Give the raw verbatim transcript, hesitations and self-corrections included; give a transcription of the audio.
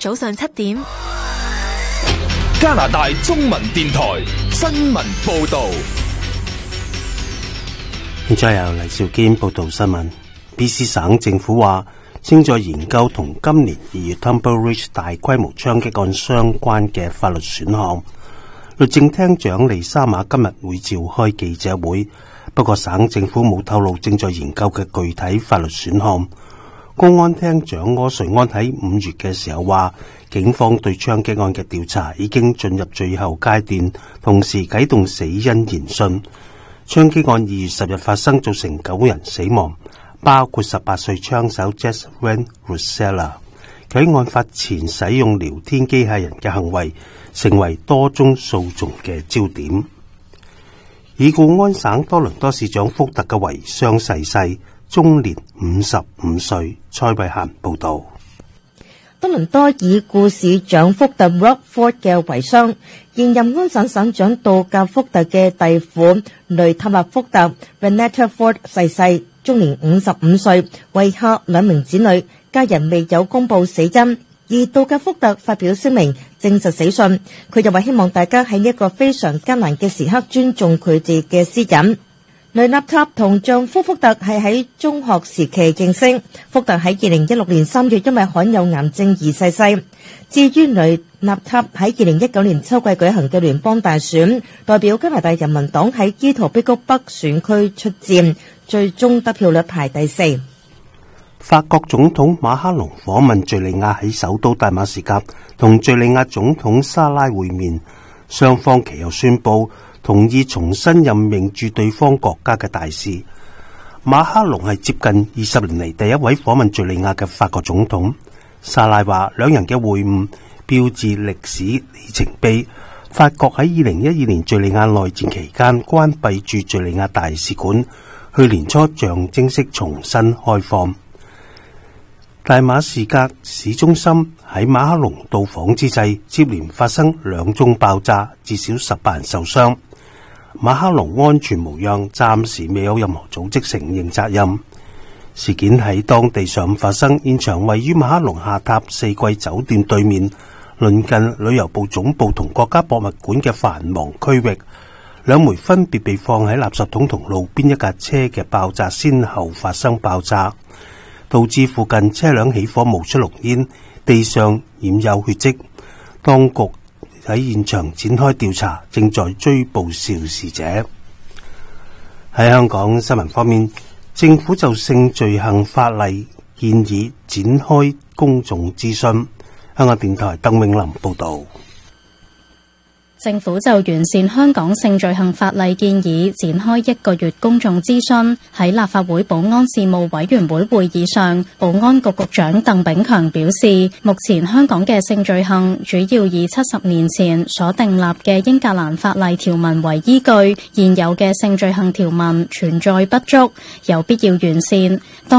早上七點， 加拿大中文電台新聞報道。 現在由黎兆堅報道新聞。B C 省政府話，正在研究同今年二月 Tumble Ridge 大規模槍擊案相關嘅法律選項。律政廳長利沙馬今日會召開記者會，不過省政府冇透露正在研究嘅具體法律選項。公安廳長柯瑞安喺五月嘅時候話，警方對槍擊案嘅調查已經進入最後階段，同時啟動死因研訊。槍擊案二月十日發生，造成九人死亡，包括十八歲槍手 Jeswan Rosella。佢喺案發前使用聊天機械人嘅行為，成為多宗訴訟嘅焦點。已故安省多倫多市長福特嘅遺孀逝世，終年五十五歲。蔡慧嫻報道。 多倫多已故市長福特 Rockford 嘅遺孀，現任安省省長杜格福特嘅弟婦雷塔納福特 Renetta Ford 逝世，終年五十五歲，遺下兩名子女，家人未有公布死因。而杜格福特發表聲明證實死訊，佢又話希望大家喺一個非常艱難嘅時刻尊重佢哋嘅私隱。雷納塔同丈夫福特係喺中學時期認識，福特喺二零一六年三月因為罕有癌症而逝世。至於雷納塔喺二零一九年秋季舉行嘅聯邦大選，代表加拿大人民黨喺伊圖碧谷北選區出戰，最終得票率排第四。 法國總統馬克龍訪問敘利亞，喺首都大馬士革同敘利亞總統沙拉會面，雙方其後宣布同意重新任命駐對方國家嘅大使。馬克龍係接近二十年嚟第一位訪問敘利亞嘅法國總統。沙拉話，兩人嘅會晤標誌歷史里程碑。法國喺二零一二年敘利亞內戰期間關閉駐敘利亞大使館，去年初象徵式重新開放。大馬士革市中心喺馬克龍到訪之際，接連發生兩宗爆炸，至少十八人受傷。馬克龍安全無恙，暫時未有任何組織承認責任。事件喺當地上午發生，現場位於馬克龍下榻四季酒店對面，鄰近旅遊部總部同國家博物館嘅繁忙區域。兩枚分別被放喺垃圾桶同路邊一架車嘅爆炸先後發生爆炸，導致附近車輛起火冒出濃煙，地上染有血跡。當局喺現場展開調查，正在追捕肇事者。喺香港新聞方面，政府就性罪行法例建議展開公眾諮詢。香港電台鄧永林報道。 政府就完善香港性罪行法例建議展開一個月公眾諮詢。喺立法會保安事務委員會會議上，保安局局長鄧炳強表示，目前香港嘅性罪行主要以七十年前所訂立嘅英格蘭法例條文為依據，現有嘅性罪行條文存在不足，有必要完善。